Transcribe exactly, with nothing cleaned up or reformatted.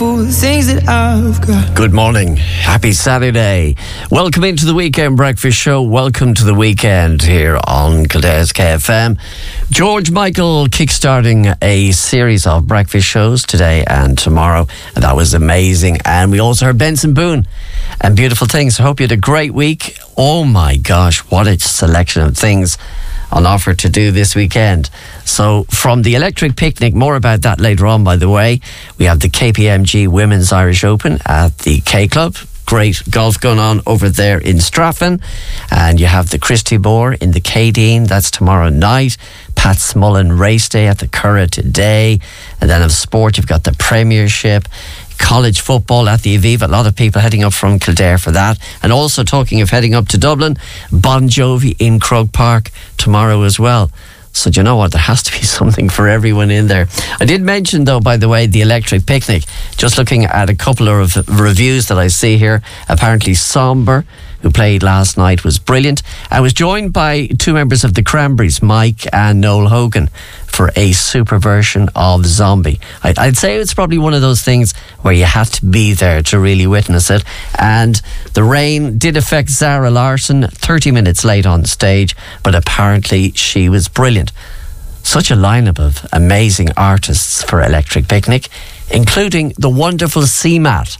Things that I've got. Good morning. Happy Saturday. Welcome into the Weekend Breakfast Show. Welcome to the weekend here on Kildare's K F M. George Michael kickstarting a series of breakfast shows today and tomorrow. And that was amazing. And we also heard Benson Boone and Beautiful Things. I hope you had a great week. Oh my gosh, what a selection of things on offer to do this weekend. So from the Electric Picnic, more about that later on, by the way. We have the K P M G Women's Irish Open at the K Club. Great golf going on over there in Straffan. And you have the Christy Boar in the K Dean. That's tomorrow night. Pat Smullen Race Day at the Curragh today. And then of sport, you've got the Premiership. College football at the Aviva. A lot of people heading up from Kildare for that. And also talking of heading up to Dublin, Bon Jovi in Croke Park tomorrow as well. So do you know what? There has to be something for everyone in there. I did mention, though, by the way, the Electric Picnic. Just looking at a couple of reviews that I see here. Apparently Somber, who played last night, was brilliant. I was joined by two members of the Cranberries, Mike and Noel Hogan, for a super version of Zombie. I'd, I'd say it's probably one of those things where you have to be there to really witness it. And the rain did affect Zara Larson, thirty minutes late on stage, but apparently she was brilliant. Such a lineup of amazing artists for Electric Picnic, including the wonderful C MAT.